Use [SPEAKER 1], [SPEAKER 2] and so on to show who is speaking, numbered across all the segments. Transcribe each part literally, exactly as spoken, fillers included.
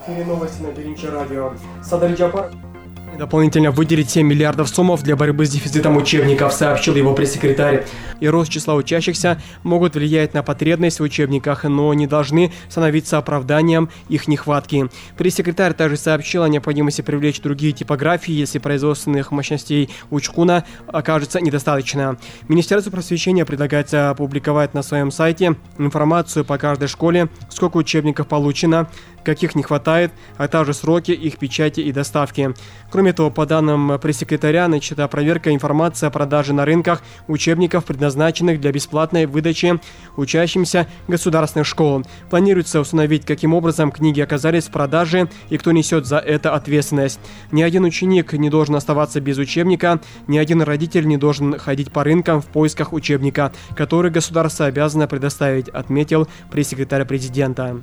[SPEAKER 1] эфире новости на Биринчи радио. Садарь Джапар дополнительно выделить семь миллиардов сомов для борьбы с дефицитом учебников, сообщил его пресс-секретарь. И рост числа учащихся могут влиять на потребность в учебниках, но не должны становиться оправданием их нехватки. Пресс-секретарь также сообщил о необходимости привлечь другие типографии, если производственных мощностей учкуна окажется недостаточно. Министерству просвещения предлагается опубликовать на своем сайте информацию по каждой школе, сколько учебников получено, каких не хватает, а также сроки их печати и доставки. Кроме того, по данным пресс-секретаря, начата проверка информации о продаже на рынках учебников, предназначенных для бесплатной выдачи учащимся государственных школ. Планируется установить, каким образом книги оказались в продаже и кто несет за это ответственность. Ни один ученик не должен оставаться без учебника, ни один родитель не должен ходить по рынкам в поисках учебника, который государство обязано предоставить, отметил пресс-секретарь президента.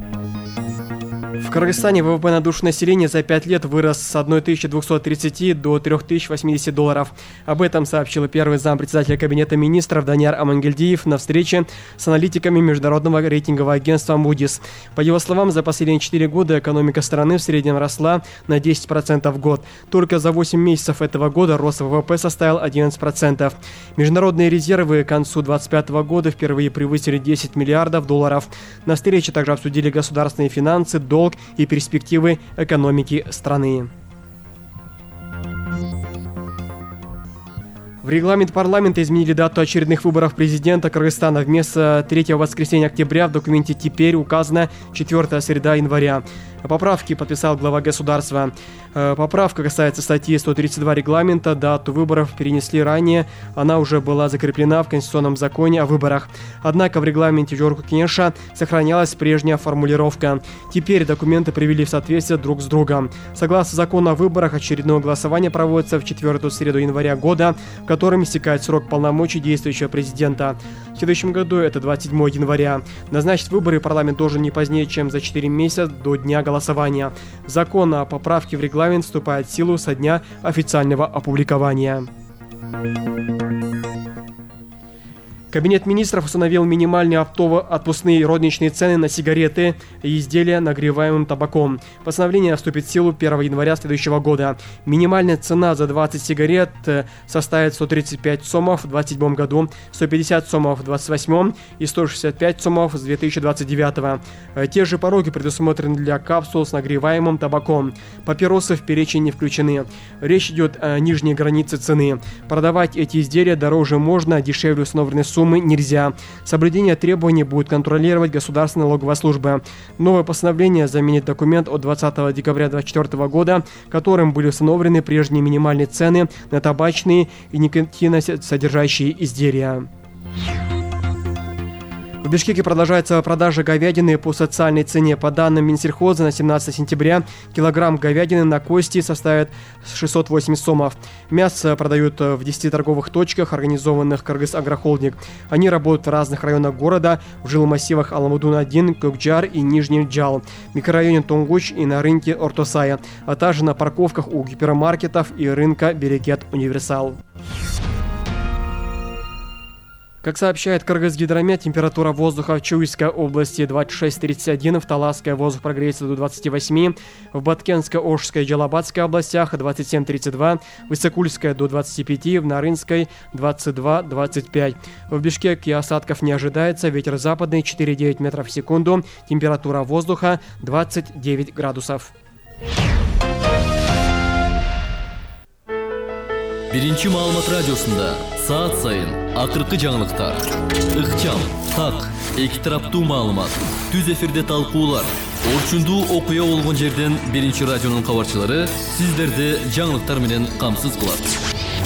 [SPEAKER 1] В Кыргызстане ВВП на душу населения за пять лет вырос с тысячи двухсот тридцати до трёх тысяч восьмидесяти долларов. Об этом сообщил первый зампредседателя Кабинета министров Данияр Амангельдиев на встрече с аналитиками международного рейтингового агентства Moody's. По его словам, за последние четыре года экономика страны в среднем росла на десять процентов в год. Только за восемь месяцев этого года рост ВВП составил одиннадцать процентов. Международные резервы к концу две тысячи двадцать пятого года впервые превысили десять миллиардов долларов. На встрече также обсудили государственные финансы, долг и перспективы экономики страны. В регламент парламента изменили дату очередных выборов президента Кыргызстана. Вместо третьего воскресенья октября в документе теперь указана четвёртая среда января. Поправки подписал глава государства. Поправка касается статьи сто тридцать два регламента. Дату выборов перенесли ранее. Она уже была закреплена в Конституционном законе о выборах. Однако в регламенте Жорку Кенеша сохранялась прежняя формулировка. Теперь документы привели в соответствие друг с другом. Согласно закону о выборах, очередное голосование проводится в четвёртую среду января года, в котором истекает срок полномочий действующего президента. В следующем году это двадцать седьмого января. Назначить выборы парламент должен не позднее, чем за четыре месяца до дня голосования. Закон о поправке в регламент вступает в силу со дня официального опубликования. Кабинет министров установил минимальные оптово-отпускные розничные цены на сигареты и изделия нагреваемым табаком. Постановление вступит в силу первого января следующего года. Минимальная цена за двадцать сигарет составит сто тридцать пять сомов в двадцать седьмом году, сто пятьдесят сомов в двадцать восьмом и сто шестьдесят пять сомов с две тысячи двадцать девятого. Те же пороги предусмотрены для капсул с нагреваемым табаком. Папиросы в перечень не включены. Речь идет о нижней границе цены. Продавать эти изделия дороже можно, а дешевле установленной суммы нельзя. Соблюдение требований будет контролировать Государственная налоговая служба. Новое постановление заменит документ от двадцатого декабря две тысячи двадцать четвёртого года, которым были установлены прежние минимальные цены на табачные и никотиносодержащие изделия. В Бишкеке продолжается продажа говядины по социальной цене. По данным Минсельхоза, на семнадцатое сентября килограмм говядины на кости составит шестьсот восемь сомов. Мясо продают в десяти торговых точках, организованных Кыргыз-Агрохолдинг. Они работают в разных районах города, в жилмассивах Аламудун один, Кокджар и Нижний Джал, в микрорайоне Тонгуч и на рынке Ортосая, а также на парковках у гипермаркетов и рынка Берекет Универсал. Как сообщает Кыргызгидромет, температура воздуха в Чуйской области двадцать шесть тридцать один, в Таласской воздух прогреется до двадцати восьми, в Баткенской, Ошской и Джалабадской областях двадцать семь тридцать два, в Исыкульской до двадцати пяти, в Нарынской двадцать два двадцать пять. В Бишкеке осадков не ожидается, ветер западный четыре девять метров в секунду, температура воздуха двадцать девять градусов.
[SPEAKER 2] Биринчи маалымат радиосунда саат сайын акыркы жаңылыктар, ыкчам, так, эки тараптуу маалымат, түз эфирде талкуулар, орчундуу окуя болгон жерден Биринчи радионун кабарчылары сиздерди жаңылыктар менен камсыз кылат.